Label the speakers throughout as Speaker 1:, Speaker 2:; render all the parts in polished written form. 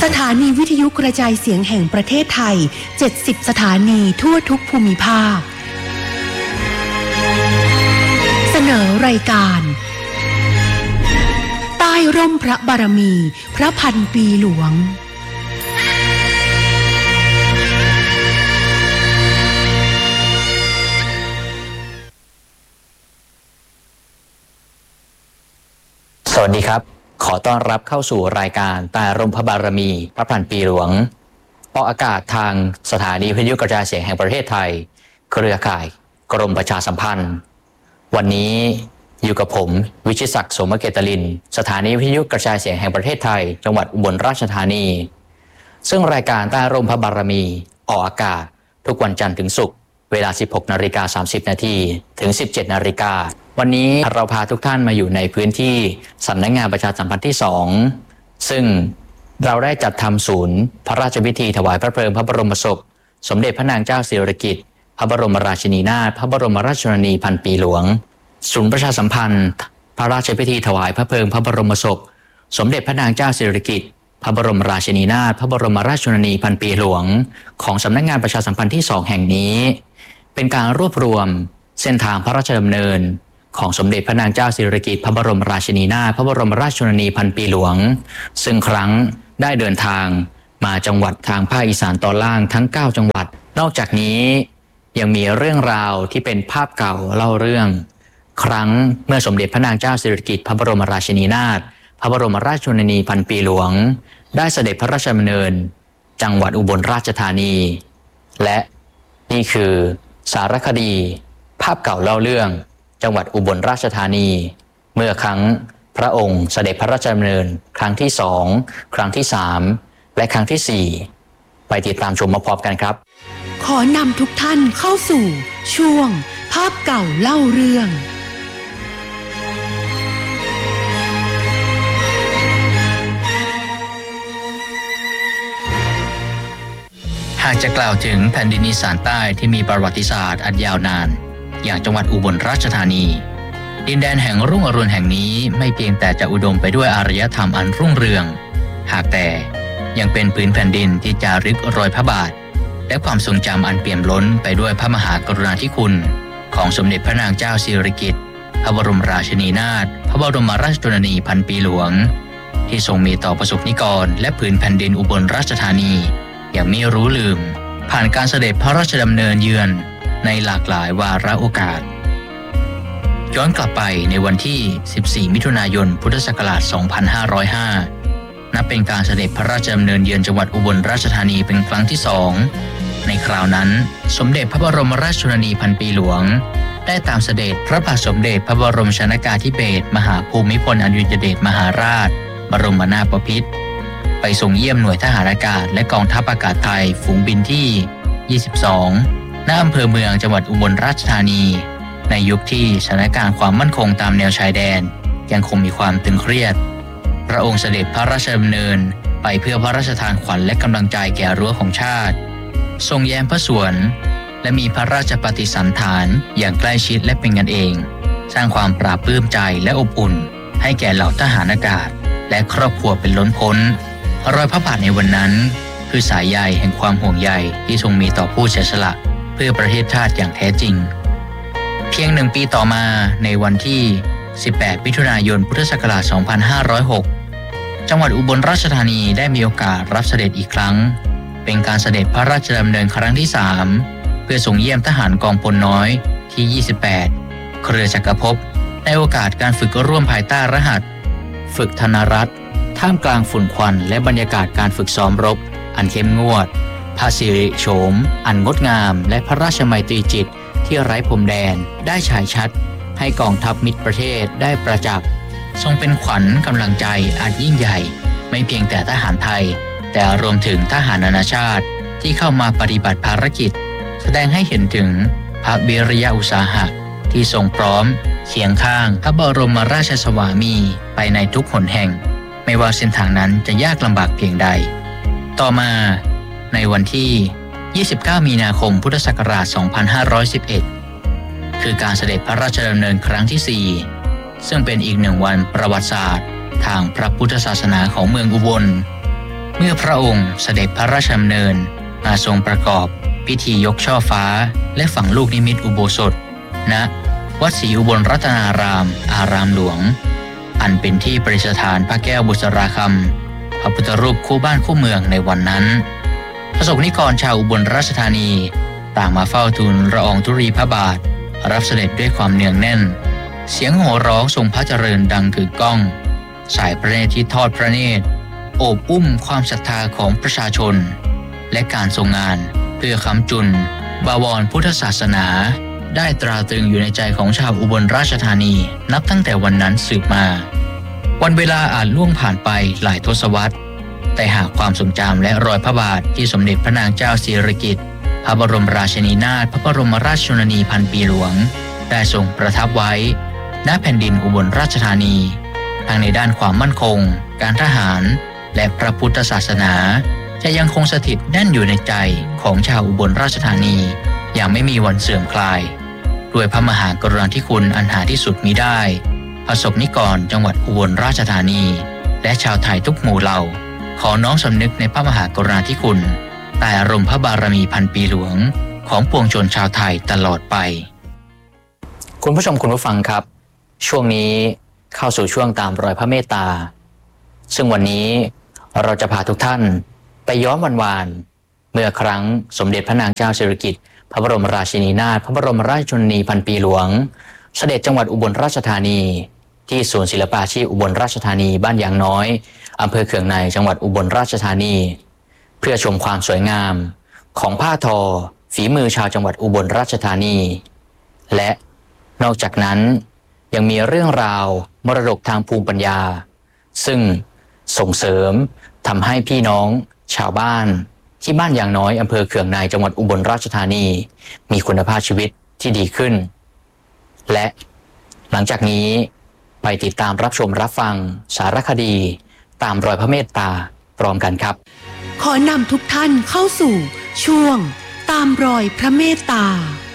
Speaker 1: สถานีวิทยุกระจายเสียงแห่งประเทศไทย70สถานีทั่วทุกภูมิภาคเสนอรายการใต้ร่มพระบารมีพระพันปีหลวง
Speaker 2: สวัสดีครับขอต้อนรับเข้าสู่รายการใต้ร่มพระบารมีพระพันปีหลวงออกอากาศทางสถานีวิทยุกระจายเสียงแห่งประเทศไทยเครือข่ายกรมประชาสัมพันธ์วันนี้อยู่กับผมวิชิตศักดิ์ โสมเกตลินสถานีวิทยุกระจายเสียงแห่งประเทศไทยจังหวัดอุบลราชธานีซึ่งรายการใต้ร่มพระบารมีออกอากาศทุกวันจันทร์ถึงศุกร์เวลา 16:30 น.ถึง 17:00 น.วันนี้เราพาทุกท่านมาอยู่ในพื้นที่สำนักงานประชาสัมพันธ์ที่ 2ซึ่งเราได้จัดทำศูนย์พระราชพิธีถวายพระเพลิงพระบรมศพสมเด็จพระนางเจ้าสิริกิติ์พระบรมราชินีนาถพระบรมราชชนนีพันปีหลวงศูนย์ประชาสัมพันธ์พระราชพิธีถวายพระเพลิงพระบรมศพสมเด็จพระนางเจ้าสิริกิติ์พระบรมราชินีนาถพระบรมราชชนนีพันปีหลวงของสำนักงานประชาสัมพันธ์ที่ 2แห่งนี้เป็นการรวบรวมเส้นทางพระราชดำเนินของสมเด็จพระนางเจ้าสิริกิติ์พระบรมราชินีนาถพระบรมราชชนนีพันปีหลวงซึ่งครั้งได้เดินทางมาจังหวัดทางภาคอีสานตอนล่างทั้ง9จังหวัดนอกจากนี้ยังมีเรื่องราวที่เป็นภาพเก่าเล่าเรื่องครั้งเมื่อสมเด็จพระนางเจ้าสิริกิติ์พระบรมราชินีนาถพระบรมราชชนนีพันปีหลวงได้เสด็จพระราชดำเนินจังหวัดอุบลราชธานีและนี่คือสารคดีภาพเก่าเล่าเรื่องจังหวัดอุบลราชธานีเมื่อครั้งพระองค์เสด็จพระราชดำเนินครั้งที่2ครั้งที่3และครั้งที่4ไปติดตามชมมาพร้อมกันครับ
Speaker 1: ขอนำทุกท่านเข้าสู่ช่วงภาพเก่าเล่าเรื่อง
Speaker 2: หากจะกล่าวถึงแผ่นดินอีสานใต้ที่มีประวัติศาสตร์อันยาวนานอย่างจังหวัดอุบลราชธานีดินแดนแห่งรุ่งอรุณแห่งนี้ไม่เพียงแต่จะอุดมไปด้วยอารยธรรมอันรุ่งเรืองหากแต่ยังเป็นพื้นแผ่นดินที่จารึกรอยพระบาทและความทรงจำอันเปี่ยมล้นไปด้วยพระมหากรุณาธิคุณของสมเด็จพระนางเจ้าสิริกิติ์พระบรมราชินีนาถพระบรมราชชนนีพันปีหลวงที่ทรงมีต่อประสบนิกรและผืนแผ่นดินอุบลราชธานีอย่างไม่รู้ลืมผ่านการเสด็จพระราชดำเนินเยือนในหลากหลายวาระโอกาสย้อนกลับไปในวันที่ 14 มิถุนายน พุทธศักราช 2505 นับเป็นการเสด็จพระราชดำเนินเยือนจังหวัดอุบลราชธานีเป็นครั้งที่ 2ในคราวนั้นสมเด็จพระบรมราชชนนีพันปีหลวงได้ตามเสด็จพระบาทสมเด็จพระบรมชนกาธิเบศรมหาภูมิพลอดุลยเดชมหาราชบรมนาถบพิตรไปทรงเยี่ยมหน่วยทหารอากาศและกองทัพอากาศไทยฝูงบินที่ 22 ณ อำเภอเมืองจังหวัดอุบลราชธานีในยุคที่สถานการณ์ความมั่นคงตามแนวชายแดนยังคงมีความตึงเครียดพระองค์เสด็จพระราชดำเนินไปเพื่อพระราชทานขวัญและกำลังใจแก่รั้วของชาติทรงแย้มพระสวนและมีพระราชปฏิสันถานอย่างใกล้ชิดและเป็นกันเองสร้างความปราบปลื้มใจและอบอุ่นให้แก่เหล่าทหารอากาศและครอบครัวเป็นล้นพ้นรอยพระบาทในวันนั้นคือสายใยแห่งความห่วงใยที่ทรงมีต่อผู้เสียสละเพื่อประเทศชาติอย่างแท้จริงเพียง1 ปีต่อมาในวันที่ 18 มิถุนายน พุทธศักราช 2506 จังหวัดอุบลราชธานีได้มีโอกาสรับเสด็จอีกครั้งเป็นการเสด็จพระราชดำเนินครั้งที่ 3เพื่อทรงเยี่ยมทหารกองพลน้อยที่ 28 เครือจักรภพในโอกาสการฝึกร่วมภายใต้รหัสฝึกธนรัตน์ท่ามกลางฝุ่นควันและบรรยากาศการฝึกซ้อมรบอันเข้มงวดพระสิริโฉมอันงดงามและพระราชมัยตรีจิตที่ไร้พรมแดนได้ฉายชัดให้กองทัพมิตรประเทศได้ประจักษ์ทรงเป็นขวัญกำลังใจอันยิ่งใหญ่ไม่เพียงแต่ทหารไทยแต่รวมถึงทหารนานาชาติที่เข้ามาปฏิบัติภารกิจแสดงให้เห็นถึงพระวิริยะอุตสาหะที่ทรงพร้อมเคียงข้างพระบรมราชสวามีไปในทุกหนแห่งไม่ว่าเส้นทางนั้นจะยากลำบากเพียงใดต่อมาในวันที่ 29 มีนาคม พุทธศักราช 2511 คือการเสด็จพระราชดำเนินครั้งที่ 4ซึ่งเป็นอีก1 วันประวัติศาสตร์ทางพระพุทธศาสนาของเมืองอุบลเมื่อพระองค์เสด็จพระราชดำเนินมาทรงประกอบพิธียกช่อฟ้าและฝังลูกนิมิตอุโบสถณวัดศรีอุบลรัตนารามอารามหลวงอันเป็นที่ประดิษฐานพระแก้วบุษราคำพระพุทธรูปคู่บ้านคู่เมืองในวันนั้นประสบนิกรชาวอุบลราชธานีต่างมาเฝ้าทูลละอองธุลีพระบาทรับเสด็จด้วยความเนืองแน่นเสียงโห่ร้องทรงพระเจริญดังกึกก้องสายพระเนตรที่ทอดพระเนตรโอบอุ้มความศรัทธาของประชาชนและการทรงงานเพื่อค้ำจุนบวรพุทธศาสนาได้ตราตรึงอยู่ในใจของชาวอุบลราชธานีนับตั้งแต่วันนั้นสืบมาวันเวลาอาจล่วงผ่านไปหลายทศวรรษแต่หากความทรงจำและรอยพระบาทที่สมเด็จพระนางเจ้าสิริกิติ์พระบรมราชินีนาถพระบรมราชชนนีพันปีหลวงได้ทรงประทับไว้ณแผ่นดินอุบลราชธานีทั้งในด้านความมั่นคงการทหารและพระพุทธศาสนาจะยังคงสถิตแน่นอยู่ในใจของชาวอุบลราชธานีอย่างไม่มีวันเสื่อมคลายด้วยพระมหากรุณาธิคุณอันหาที่สุดมิได้ประสบนิกรจังหวัดอุบลราชธานีและชาวไทยทุกหมู่เหล่าขอน้อมสำนึกในพระมหากรุณาธิคุณใต้อารมณ์พระบารมีพันปีหลวงของปวงชนชาวไทยตลอดไปคุณผู้ชมคุณผู้ฟังครับช่วงนี้เข้าสู่ช่วงตามรอยพระเมตตาซึ่งวันนี้เราจะพาทุกท่านไปย้อนวันวานเมื่อครั้งสมเด็จพระนางเจ้าสิริกิติ์พระบรมราชินีนาถพระบรมราชชนนีพันปีหลวงเสด็จจังหวัดอุบลราชธานีที่ศูนย์ศิลปาชีพอุบลราชธานีบ้านยางน้อยอำเภอเขื่องในจังหวัดอุบลราชธานีเพื่อชมความสวยงามของผ้าทอฝีมือชาวจังหวัดอุบลราชธานีและนอกจากนั้นยังมีเรื่องราวมรดกทางภูมิปัญญาซึ่งส่งเสริมทำให้พี่น้องชาวบ้านที่บ้านยางน้อยอำเภอเขื่องในจังหวัดอุบลราชธานีมีคุณภาพชีวิตที่ดีขึ้นและหลังจากนี้ไปติดตามรับชมรับฟังสารคดีตามรอยพระเมตตาพร้อมกันครับ
Speaker 1: ขอนำทุกท่านเข้าสู่ช่วงตามรอยพระเมตตา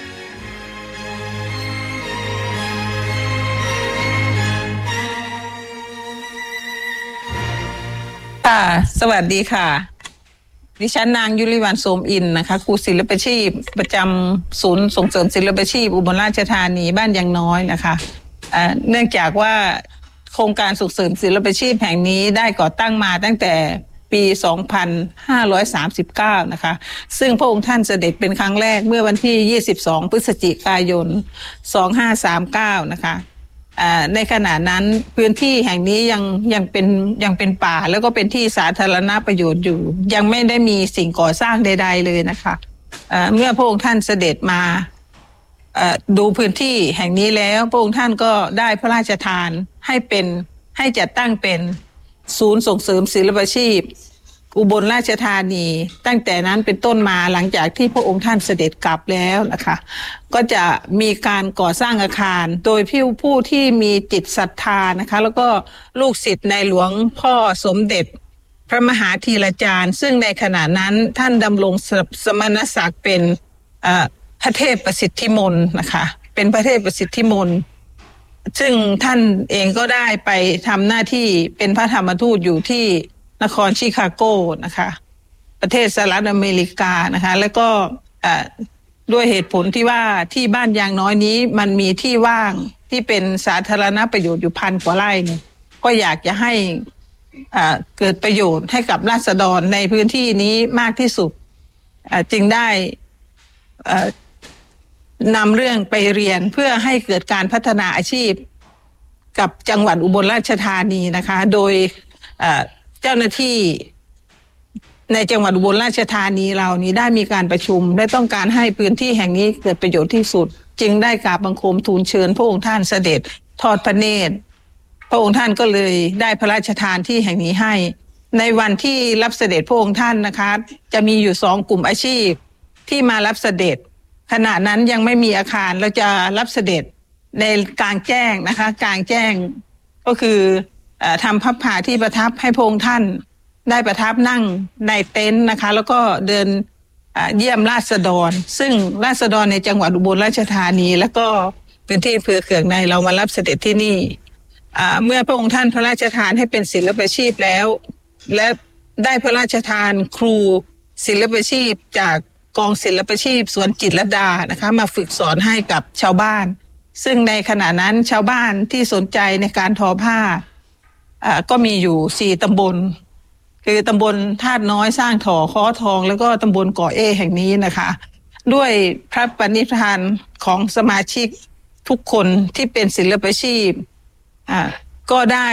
Speaker 3: ค่ะสวัสดีค่ะดิฉันนางยุริวรรณโสมอินนะคะครูศิลปาชีพประจำศูนย์ส่งเสริมศิลปาชีพอุบลราชธานีบ้านยางน้อยนะคะเนื่องจากว่าโครงการส่งเสริมศิลปาชีพแห่งนี้ได้ก่อตั้งมาตั้งแต่ปี 2539 นะคะซึ่งพระองค์ท่านเสด็จเป็นครั้งแรกเมื่อวันที่ 22 พฤศจิกายน 2539 นะคะในขณะนั้นพื้นที่แห่งนี้ยังเป็นป่าแล้วก็เป็นที่สาธารณประโยชน์อยู่ยังไม่ได้มีสิ่งก่อสร้างใดๆเลยนะคะเมื่อพระองค์ท่านเสด็จมาดูพื้นที่แห่งนี้แล้วพระองค์ท่านก็ได้พระราชทานให้จัดตั้งเป็นศูนย์ส่งเสริมศิลปาชีพอุบลราชธานีตั้งแต่นั้นเป็นต้นมาหลังจากที่พระองค์ท่านเสด็จกลับแล้วนะคะก็จะมีการก่อสร้างอาคารโดยผู้ที่มีจิตศรัทธานะคะแล้วก็ลูกศิษย์ในหลวงพ่อสมเด็จพระมหาธีรจารย์ซึ่งในขณะนั้นท่านดำรงสมณศักดิ์เป็นพระเทพประสิทธิมนต์นะคะเป็นพระเทพประสิทธิมนต์ซึ่งท่านเองก็ได้ไปทำหน้าที่เป็นพระธรรมทูตอยู่ที่นครชิคาโกนะคะประเทศสหรัฐอเมริกานะคะแล้วก็ด้วยเหตุผลที่ว่าที่บ้านยางน้อยนี้มันมีที่ว่างที่เป็นสาธารณประโยชน์อยู่1,000 กว่าไร่เนี่ยก็อยากจะให้เกิดประโยชน์ให้กับราษฎรในพื้นที่นี้มากที่สุดจึงได้นำเรื่องไปเรียนเพื่อให้เกิดการพัฒนาอาชีพกับจังหวัดอุบลราชธานีนะคะโดยเจ้าหน้าที่ในจังหวัดอุบลราชธานีเรานี้ได้มีการประชุมและต้องการให้พื้นที่แห่งนี้เกิดประโยชน์ที่สุดจึงได้กราบบังคมทูลเชิญพระองค์ท่านเสด็จทอดพระเนตรพระองค์ท่านก็เลยได้พระราชทานที่แห่งนี้ให้ในวันที่รับเสด็จพระองค์ท่านนะคะจะมีอยู่2 กลุ่มอาชีพที่มารับเสด็จขณะนั้นยังไม่มีอาคารเราจะรับเสด็จในกลางแจ้งนะคะกลางแจ้งก็คือทำพับผ้าที่ประทับให้พระองค์ท่านได้ประทับนั่งในเต็นท์นะคะแล้วก็เดินเยี่ยมราษฎรซึ่งราษฎรในจังหวัดอุบลราชธานีแล้วก็พื้นที่อำเภอเขื่องในเรามารับเสด็จที่นี่เมื่อพระองค์ท่านพระราชทานให้เป็นศิลปาชีพแล้วและได้พระราชทานครูศิลปาชีพจากกองศิลปาชีพสวนจิตรลดานะคะมาฝึกสอนให้กับชาวบ้านซึ่งในขณะนั้นชาวบ้านที่สนใจในการทอผ้าก็มีอยู่4ตำบลคือตำบลธาตุน้อยสร้างถอค้อทองแล้วก็ตำบลก่อเอแห่งนี้นะคะด้วยพระปณิธานของสมาชิกทุกคนที่เป็นศิลปาชีพก็ได้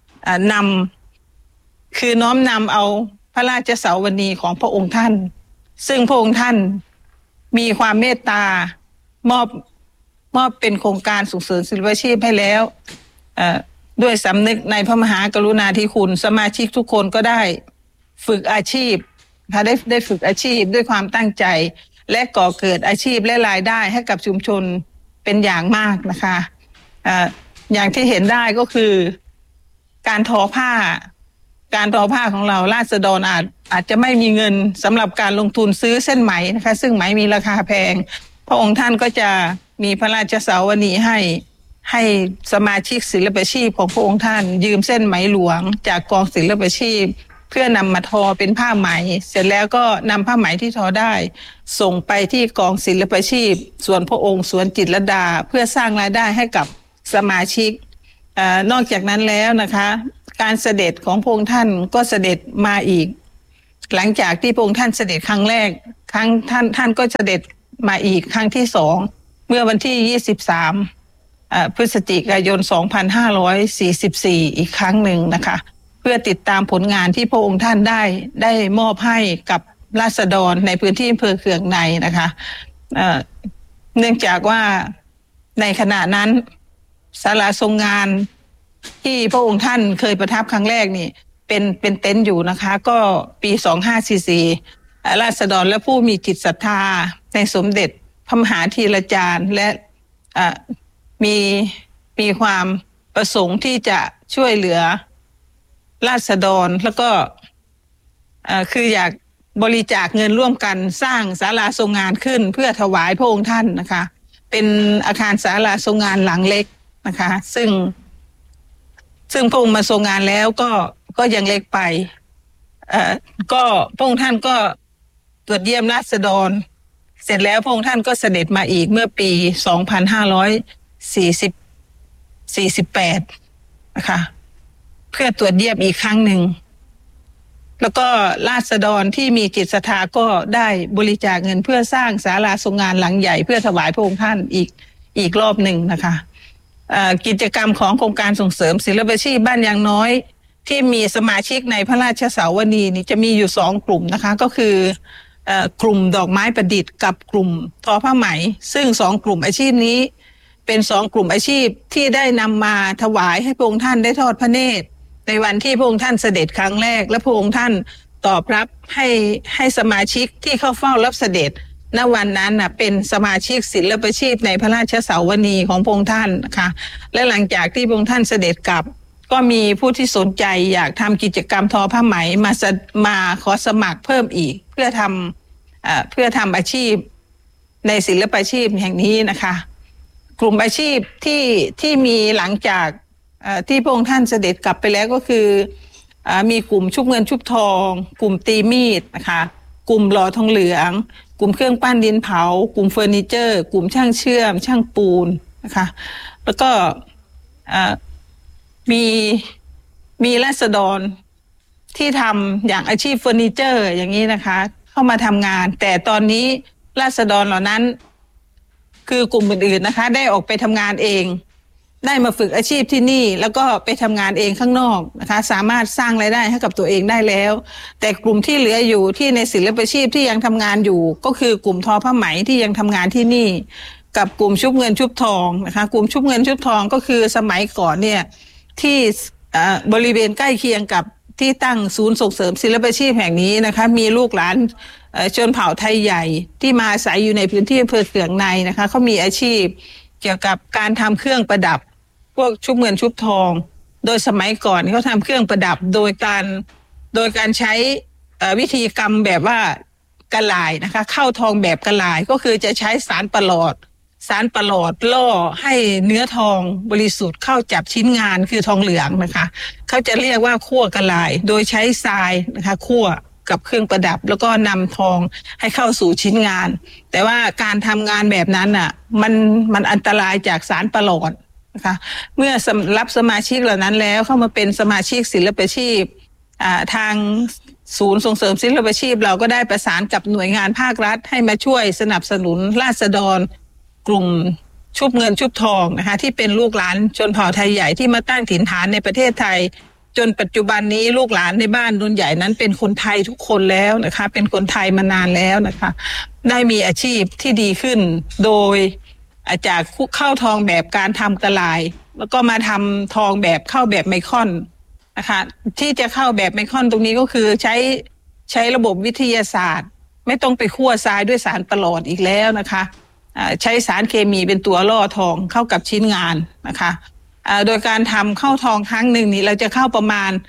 Speaker 3: คือน้อมนำเอาพระราชเสาวนีของพระองค์ท่านซึ่งพระองค์ท่านมีความเมตตามอบเป็นโครงการส่งเสริมศิลปาชีพให้แล้วด้วยสำนึกในพระมหากรุณาธิคุณสมาชิกทุกคนก็ได้ฝึกอาชีพได้ฝึกอาชีพด้วยความตั้งใจและก่อเกิดอาชีพและรายได้ให้กับชุมชนเป็นอย่างมากนะคะอย่างที่เห็นได้ก็คือการทอผ้าของเราราษฎรอาจจะไม่มีเงินสำหรับการลงทุนซื้อเส้นไหมนะคะซึ่งไหมมีราคาแพงพระองค์ท่านก็จะมีพระราชเสาวนีให้สมาชิกศิลปาชีพของพระองค์ท่านยืมเส้นไหมหลวงจากกองศิลปาชีพเพื่อนำมาทอเป็นผ้าไหมเสร็จแล้วก็นำผ้าไหมที่ทอได้ส่งไปที่กองศิลปาชีพส่วนพระองค์สวนจิตรลดาเพื่อสร้างรายได้ให้กับสมาชิกนอกจากนั้นแล้วนะคะการเสด็จของพระองค์ท่านก็เสด็จมาอีกหลังจากที่พระองค์ท่านเสด็จครั้งแรกท่านก็เสด็จมาอีกครั้งที่2เมื่อวันที่23พฤศจิกายน2544อีกครั้งหนึ่งนะคะเพื่อติดตามผลงานที่พระองค์ท่านได้มอบให้กับราษฎรในพื้นที่อำเภอเคืองในนะคะเนื่องจากว่าในขณะนั้นศาลาทรงงานที่พระองค์ท่านเคยประทับครั้งแรกนี่เป็นเต็นท์อยู่นะคะก็ปี2544ราษฎรและผู้มีจิตศรัทธาในสมเด็จพระมหาธีรจารย์และมีความประสงค์ที่จะช่วยเหลือราษฎรแล้วก็คืออยากบริจาคเงินร่วมกันสร้างศาลาทรงงานขึ้นเพื่อถวายพระองค์ท่านนะคะเป็นอาคารศาลาทรงงานหลังเล็กนะคะซึ่งพระองค์มาทรงงานแล้วก็ยังเล็กไปก็พระองค์ท่านก็ตรวจเยี่ยมราษฎรเสร็จแล้วพระองค์ท่านก็เสด็จมาอีกเมื่อปี2548นะคะเพื่อตรวจเยี่ยมอีกครั้งหนึ่งแล้วก็ราษฎรที่มีจิตศรัทธาก็ได้บริจาคเงินเพื่อสร้างศาลาทรงงานหลังใหญ่เพื่อถวายพระองค์ท่านอีกรอบหนึ่งนะคะกิจกรรมของโครงการส่งเสริมศิลปาชีพบ้านยางน้อยที่มีสมาชิกในพระราชเสาวนีนี่จะมีอยู่2กลุ่มนะคะก็คือกลุ่มดอกไม้ประดิษฐ์กับกลุ่มทอผ้าไหมซึ่ง2กลุ่มอาชีพนี้เป็น2กลุ่มอาชีพที่ได้นำมาถวายให้พระองค์ท่านได้ทอดพระเนตรในวันที่พระองค์ท่านเสด็จครั้งแรกและพระองค์ท่านตอบรับให้สมาชิกที่เข้าเฝ้ารับเสด็จณวันนั้นเป็นสมาชิกศิลปาชีพในพระราชเสาวนีของพระองค์ท่านนะคะและหลังจากที่พระองค์ท่านเสด็จกลับก็มีผู้ที่สนใจอยากทำกิจกรรมทอผ้าไหมมาขอสมัครเพิ่มอีกเพื่อทำอาชีพในศิลปาชีพแห่งนี้นะคะกลุ่มอาชีพที่มีหลังจากที่พระองค์ท่านเสด็จกลับไปแล้วก็คือมีกลุ่มชุบเงินชุบทองกลุ่มตีมีดนะคะกลุ่มหล่อทองเหลืองกลุ่มเครื่องปั้นดินเผากลุ่มเฟอร์นิเจอร์กลุ่มช่างเชื่อมช่างปูนนะคะแล้วก็มีราษฎรที่ทำอย่างอาชีพเฟอร์นิเจอร์อย่างนี้นะคะเข้ามาทำงานแต่ตอนนี้ราษฎรเหล่านั้นคือกลุ่มอื่นๆนะคะได้ออกไปทำงานเองได้มาฝึกอาชีพที่นี่แล้วก็ไปทำงานเองข้างนอกนะคะสามารถสร้างรายได้ให้กับตัวเองได้แล้วแต่กลุ่มที่เหลืออยู่ที่ในศิลปาชีพที่ยังทำงานอยู่ก็คือกลุ่มทอผ้าไหมที่ยังทำงานที่นี่กับกลุ่มชุบเงินชุบทองนะคะกลุ่มชุบเงินชุบทองก็คือสมัยก่อนเนี่ยที่บริเวณใกล้เคียงกับที่ตั้งศูนย์ส่งเสริมศิลปาชีพแห่งนี้นะคะมีลูกหลานชนเผ่าไทยใหญ่ที่มาอาศัยอยู่ในพื้นที่อำเภอเคืองในนะคะเขามีอาชีพเกี่ยวกับการทำเครื่องประดับพวกชุบเงินชุบทองโดยสมัยก่อนเขาทำเครื่องประดับโดยการใช้วิธีกรรมแบบว่ากะลายนะคะเข้าทองแบบกะลายก็คือจะใช้สารประหลอดสารประหลอดล่อให้เนื้อทองบริสุทธิ์เข้าจับชิ้นงานคือทองเหลืองนะคะเขาจะเรียกว่าคั่วกะลายโดยใช้ทรายนะคะคั่วกับเครื่องประดับแล้วก็นำทองให้เข้าสู่ชิ้นงานแต่ว่าการทำงานแบบนั้นอ่ะมันอันตรายจากสารประหลอดนะคะเมื่อรับสมาชิกเหล่านั้นแล้วเข้ามาเป็นสมาชิกศิลปาชีพทางศูนย์ส่งเสริมศิลปาชีพเราก็ได้ประสานกับหน่วยงานภาครัฐให้มาช่วยสนับสนุนราษฎรกลุ่มชุบเงินชุบทองนะคะที่เป็นลูกหลานชนเผ่าไทยใหญ่ที่มาตั้งถิ่นฐานในประเทศไทยจนปัจจุบันนี้ลูกหลานในบ้านรุ่นใหญ่นั้นเป็นคนไทยทุกคนแล้วนะคะเป็นคนไทยมานานแล้วนะคะได้มีอาชีพที่ดีขึ้นโดยจากเข้าทองแบบการทำกะลายแล้วก็มาทำทองแบบเข้าแบบไมครอนนะคะที่จะเข้าแบบไมครอนตรงนี้ก็คือใช้ระบบวิทยาศาสตร์ไม่ต้องไปคั่วทรายด้วยสารประหลอดอีกแล้วนะคะใช้สารเคมีเป็นตัวล่อทองเข้ากับชิ้นงานนะคะโดยการทำเข้าทองครั้งหนึ่งนี้เราจะเข้าประมาณ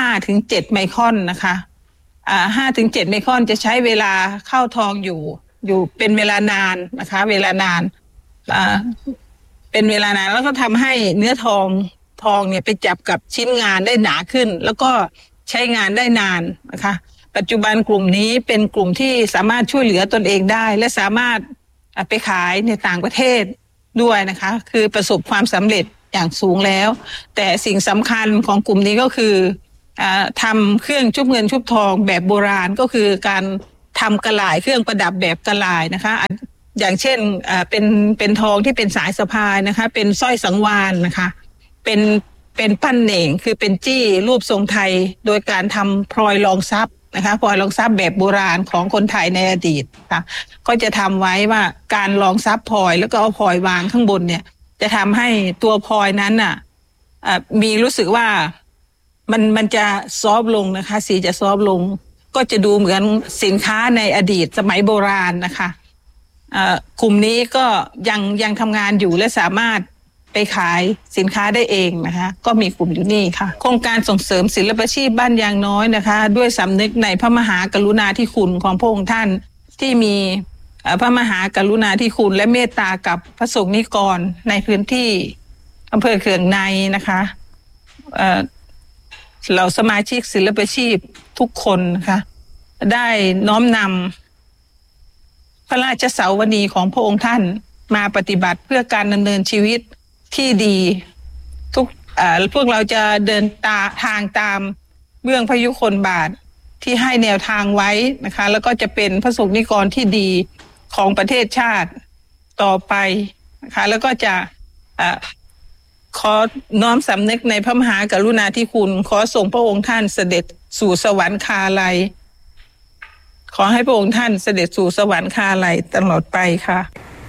Speaker 3: 5-7 ไมครอนนะคะ5-7 ไมครอนจะใช้เวลาเข้าทองอยู่เป็นเวลานานนะคะเวลานานเป็นเวลานานแล้วก็ทำให้เนื้อทองเนี่ยไปจับกับชิ้นงานได้หนาขึ้นแล้วก็ใช้งานได้นานนะคะปัจจุบันกลุ่มนี้เป็นกลุ่มที่สามารถช่วยเหลือตนเองได้และสามารถไปขายในต่างประเทศด้วยนะคะคือประสบความสำเร็จอย่างสูงแล้วแต่สิ่งสำคัญของกลุ่มนี้ก็คือทำเครื่องชุบเงินชุบทองแบบโบราณก็คือการทำกะลายเครื่องประดับแบบกะลายนะคะอย่างเช่นเป็นทองที่เป็นสายสะพายนะคะเป็นสร้อยสังวาลนะคะเป็นปั้นเหน่งคือเป็นจี้รูปทรงไทยโดยการทำพลอยรองทรัพย์นะคะพลอยรองทรัพย์แบบโบราณของคนไทยในอดีตค่ะก็จะทำไว้ว่าการรองทรัพย์พลอยแล้วก็เอาพลอยวางข้างบนเนี่ยจะทำให้ตัวพลอยนั้นน่ะมีรู้สึกว่ามันจะซอฟลงนะคะสีจะซอฟลงก็จะดูเหมือนสินค้าในอดีตสมัยโบราณนะคะกลุ่มนี้ก็ยังทำงานอยู่และสามารถไปขายสินค้าได้เองนะคะก็มีกลุ่มอยู่นี่ค่ะโครงการส่งเสริมศิลปาชีพบ้านยางน้อยนะคะด้วยสำนึกในพระมหากรุณาธิคุณของพระองค์ท่านที่มีพระมหากรุณาธิคุณและเมตตากับพระสงฆ์นิกรในพื้นที่อำเภอเขื่องในนะคะเราสมาชิกศิลปาชีพทุกคนนะคะได้น้อมนำพระราชเสาวนีของพระองค์ท่านมาปฏิบัติเพื่อการดำเนินชีวิตที่ดีพวกเราจะเดินทางตามเบื้องพระยุคลบาทที่ให้แนวทางไว้นะคะแล้วก็จะเป็นพระสงฆ์นิกรที่ดีของประเทศชาติต่อไปนะคะแล้วก็จะขอน้อมสำนึกในพระมหากรุณาธิคุณขอส่งพระองค์ท่านเสด็จสู่สวรรคาลัยขอให้พระองค์ท่านเสด็จสู่สวรรคาลัยตลอดไปค่ะ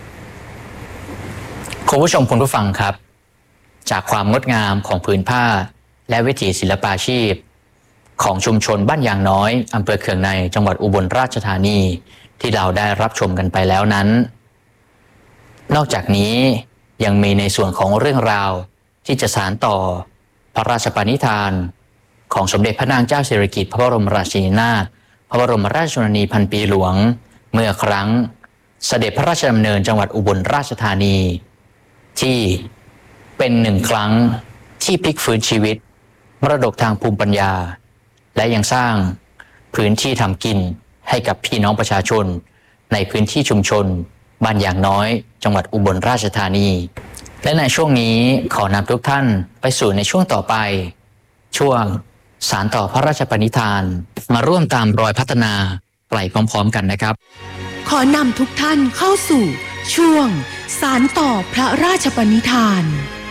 Speaker 2: คุณผู้ชมคุณผู้ฟังครับจากความงดงามของผืนผ้าและวิถีศิลปาชีพของชุมชนบ้านยางน้อยอำเภอเขื่องในจังหวัดอุบลราชธานีที่เราได้รับชมกันไปแล้วนั้นนอกจากนี้ยังมีในส่วนของเรื่องราวที่จะสานต่อพระราชปณิธานของสมเด็จพระนางเจ้าสิริกิติ์พระบรมราชินีนาถพระบรมราชชนนีพันปีหลวงเมื่อครั้งเสด็จพระราชดำเนินจังหวัดอุบลราชธานีที่เป็นหนึ่งครั้งที่พลิกฟื้นชีวิตมรดกทางภูมิปัญญาและยังสร้างพื้นที่ทำกินให้กับพี่น้องประชาชนในพื้นที่ชุมชนบ้านยางน้อยจังหวัดอุบลราชธานีและในช่วงนี้ขอนำทุกท่านไปสู่ในช่วงต่อไปช่วงสานต่อพระราชปณิธานมาร่วมตามรอยพัฒนาไปพร้อมๆกันนะครับ
Speaker 1: ขอนำทุกท่านเข้าสู่ช่วงสานต่อพระราชปณิธาน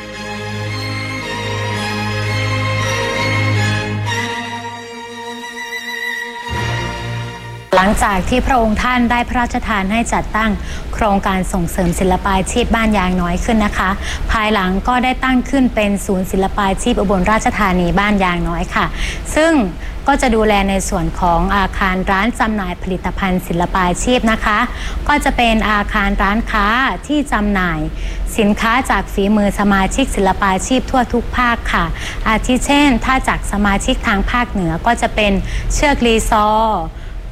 Speaker 4: หลังจากที่พระองค์ท่านได้พระราชทานให้จัดตั้งโครงการส่งเสริมศิลปาชีพบ้านยางน้อยขึ้นนะคะภายหลังก็ได้ตั้งขึ้นเป็นศูนย์ศิลปาชีพอุบลราชธานีบ้านยางน้อยค่ะซึ่งก็จะดูแลในส่วนของอาคารร้านจำหน่ายผลิตภัณฑ์ศิลปาชีพนะคะก็จะเป็นอาคารร้านค้าที่จำหน่ายสินค้าจากฝีมือสมาชิกศิลปาชีพทั่วทุกภาคค่ะอาทิเช่นถ้าจากสมาชิกทางภาคเหนือก็จะเป็นเชือกรีซอ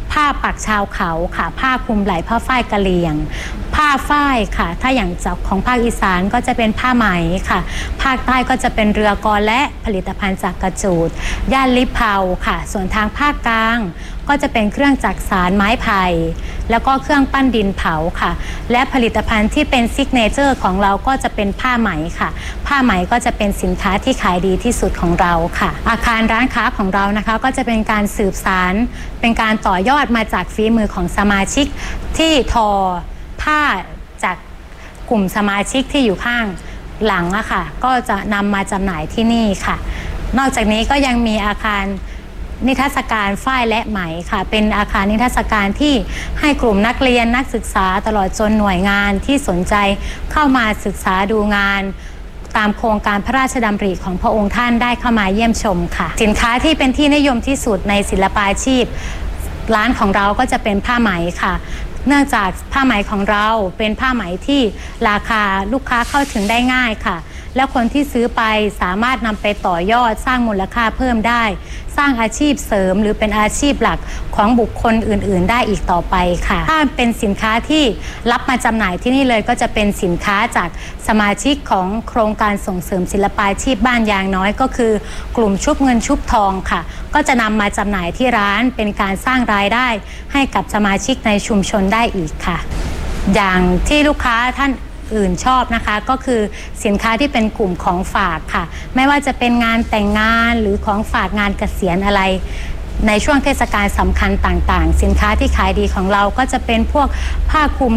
Speaker 4: ผ้าปักชาวเขาค่ะผ้าคลุมไหล่ผ้าฝ้ายกะเหรี่ยงผ้าฝ้ายค่ะถ้าอย่างของภาคอีสานก็จะเป็นผ้าไหมค่ะภาคใต้ก็จะเป็นเรือกอและผลิตภัณฑ์จากกระจูดย่านลิเผาค่ะส่วนทางภาคกลางก็จะเป็นเครื่องจักสานไม้ไผ่แล้วก็เครื่องปั้นดินเผาค่ะและผลิตภัณฑ์ที่เป็นซิกเนเจอร์ของเราก็จะเป็นผ้าไหมค่ะผ้าไหมก็จะเป็นสินค้าที่ขายดีที่สุดของเราค่ะอาคารร้านค้าของเรานะคะก็จะเป็นการสืบสานเป็นการต่อยอดมาจากฝีมือของสมาชิกที่ทอผ้าจากกลุ่มสมาชิกที่อยู่ข้างหลังอะค่ะก็จะนำมาจำหน่ายที่นี่ค่ะนอกจากนี้ก็ยังมีอาคารนิทรรศการฝ้ายและไหมค่ะเป็นอาคารนิทรรศการที่ให้กลุ่มนักเรียนนักศึกษาตลอดจนหน่วยงานที่สนใจเข้ามาศึกษาดูงานตามโครงการพระราชดำริของพระองค์ท่านได้เข้ามาเยี่ยมชมค่ะสินค้าที่เป็นที่นิยมที่สุดในศิลปาชีพร้านของเราก็จะเป็นผ้าไหมค่ะเนื่องจากผ้าไหมของเราเป็นผ้าไหมที่ราคาลูกค้าเข้าถึงได้ง่ายค่ะแล้วคนที่ซื้อไปสามารถนำไปต่อยอดสร้างมูลค่าเพิ่มได้สร้างอาชีพเสริมหรือเป็นอาชีพหลักของบุคคลอื่นๆได้อีกต่อไปค่ะถ้าเป็นสินค้าที่รับมาจำหน่ายที่นี่เลยก็จะเป็นสินค้าจากสมาชิกของโครงการส่งเสริมศิลปาชีพบ้านยางน้อยก็คือกลุ่มชุบเงินชุบทองค่ะก็จะนำมาจำหน่ายที่ร้านเป็นการสร้างรายได้ให้กับสมาชิกในชุมชนได้อีกค่ะอย่างที่ลูกค้าท่านอื่นชอบนะคะก็คือสินค้าที่เป็นกลุ่มของฝากค่ะไม่ว่าจะเป็นงานแต่งงานหรือของฝากงานเกษียณอะไรในช่วงเทศกาลสำคัญต่างๆสินค้าที่ขายดีของเราก็จะเป็นพวกผ้าคลุม